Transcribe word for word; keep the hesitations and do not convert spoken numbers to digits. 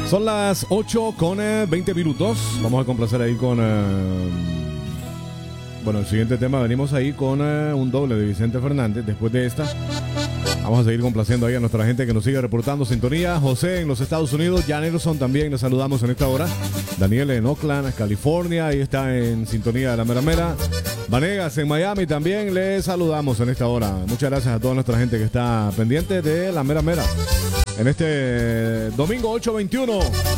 Son las ocho con eh, veinte minutos. Vamos a complacer ahí con... Eh, bueno, el siguiente tema. Venimos ahí con eh, un doble de Vicente Fernández. Después de esta, vamos a seguir complaciendo ahí a nuestra gente que nos sigue reportando sintonía. José en los Estados Unidos. Jan Nelson también, les saludamos en esta hora. Daniel en Oakland, California. Ahí está en sintonía de la mera mera. Vanegas en Miami también, les saludamos en esta hora. Muchas gracias a toda nuestra gente que está pendiente de la mera mera. En este domingo ocho veintiuno.